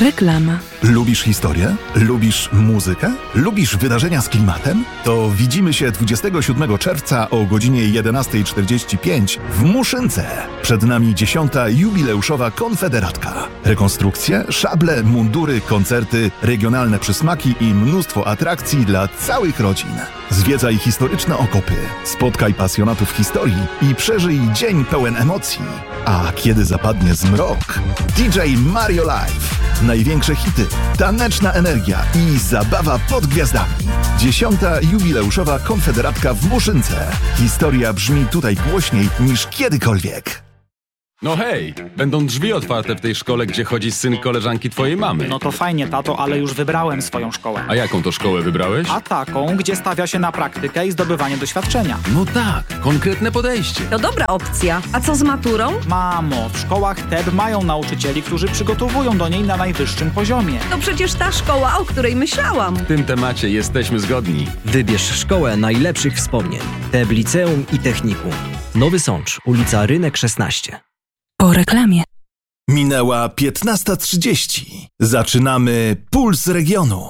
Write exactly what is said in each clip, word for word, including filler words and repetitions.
Reklama. Lubisz historię? Lubisz muzykę? Lubisz wydarzenia z klimatem? To widzimy się dwudziestego siódmego czerwca o godzinie jedenasta czterdzieści pięć w Muszynce. Przed nami dziesiąta jubileuszowa Konfederatka. Rekonstrukcje, szable, mundury, koncerty, regionalne przysmaki i mnóstwo atrakcji dla całych rodzin. Zwiedzaj historyczne okopy, spotkaj pasjonatów historii i przeżyj dzień pełen emocji. A kiedy zapadnie zmrok, D J Mario Live. Największe hity, taneczna energia i zabawa pod gwiazdami. Dziesiąta jubileuszowa Konfederatka w Muszynce. Historia brzmi tutaj głośniej niż kiedykolwiek. No hej, będą drzwi otwarte w tej szkole, gdzie chodzi syn koleżanki twojej mamy. No to fajnie, tato, ale już wybrałem swoją szkołę. A jaką to szkołę wybrałeś? A taką, gdzie stawia się na praktykę i zdobywanie doświadczenia. No tak, konkretne podejście. To dobra opcja. A co z maturą? Mamo, w szkołach T E B mają nauczycieli, którzy przygotowują do niej na najwyższym poziomie. To przecież ta szkoła, o której myślałam. W tym temacie jesteśmy zgodni. Wybierz szkołę najlepszych wspomnień. T E B Liceum i Technikum. Nowy Sącz, ulica Rynek szesnaście. Po reklamie. Minęła piętnasta trzydzieści. Zaczynamy Puls Regionu.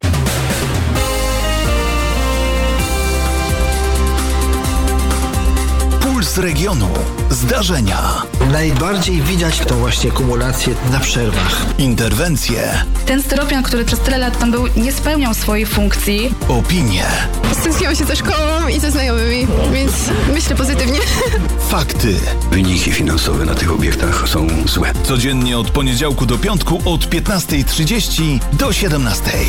Puls Regionu. Zdarzenia. Najbardziej widać tą właśnie kumulację na przerwach. Interwencje. Ten styropian, który przez tyle lat tam był, nie spełniał swojej funkcji. Opinie. Stęskniłam się ze szkołą i ze znajomymi, więc myślę pozytywnie. Fakty. Wyniki finansowe na tych obiektach są złe. Codziennie od poniedziałku do piątku od piętnasta trzydzieści do siedemnastej.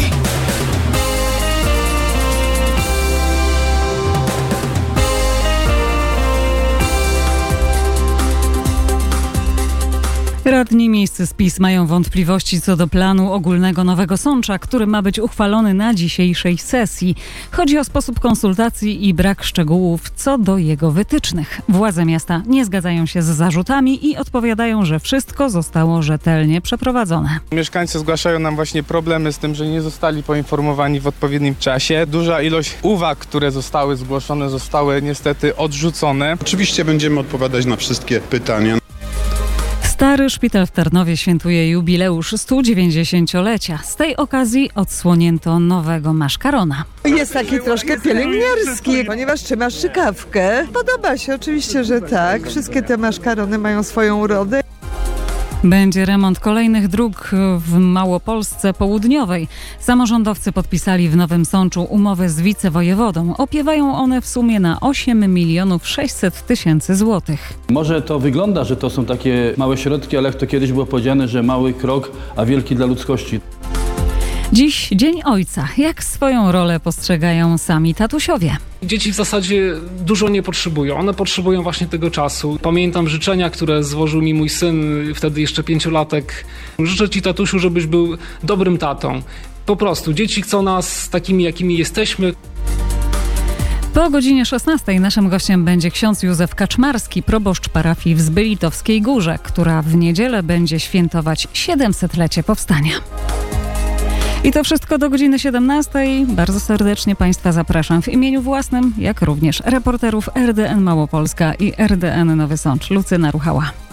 Radni miejscy z PiS mają wątpliwości co do planu ogólnego Nowego Sącza, który ma być uchwalony na dzisiejszej sesji. Chodzi o sposób konsultacji i brak szczegółów co do jego wytycznych. Władze miasta nie zgadzają się z zarzutami i odpowiadają, że wszystko zostało rzetelnie przeprowadzone. Mieszkańcy zgłaszają nam właśnie problemy z tym, że nie zostali poinformowani w odpowiednim czasie. Duża ilość uwag, które zostały zgłoszone, zostały niestety odrzucone. Oczywiście będziemy odpowiadać na wszystkie pytania. Stary Szpital w Tarnowie świętuje jubileusz stu dziewięćdziesięciolecia. Z tej okazji odsłonięto nowego maszkarona. Jest taki troszkę pielęgniarski, ponieważ trzyma strzykawkę. Podoba się, oczywiście, że tak. Wszystkie te maszkarony mają swoją urodę. Będzie remont kolejnych dróg w Małopolsce Południowej. Samorządowcy podpisali w Nowym Sączu umowę z wicewojewodą. Opiewają one w sumie na osiem milionów sześćset tysięcy złotych. Może to wygląda, że to są takie małe środki, ale jak to kiedyś było powiedziane, że mały krok, a wielki dla ludzkości. Dziś Dzień Ojca. Jak swoją rolę postrzegają sami tatusiowie? Dzieci w zasadzie dużo nie potrzebują. One potrzebują właśnie tego czasu. Pamiętam życzenia, które złożył mi mój syn, wtedy jeszcze pięciolatek. Życzę ci, tatusiu, żebyś był dobrym tatą. Po prostu. Dzieci chcą nas takimi, jakimi jesteśmy. Po godzinie szesnastej naszym gościem będzie ksiądz Józef Kaczmarski, proboszcz parafii w Zbylitowskiej Górze, która w niedzielę będzie świętować siedemsetlecie powstania. I to wszystko do godziny siedemnastej. Bardzo serdecznie Państwa zapraszam w imieniu własnym, jak również reporterów R D N Małopolska i R D N Nowy Sącz. Lucyna Ruchała.